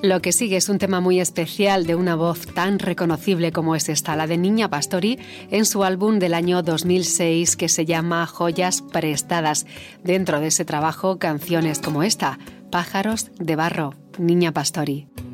Lo que sigue es un tema muy especial de una voz tan reconocible como es esta, la de Niña Pastori, en su álbum del año 2006 que se llama Joyas Prestadas. Dentro de ese trabajo, canciones como esta, Pájaros de Barro, Niña Pastori.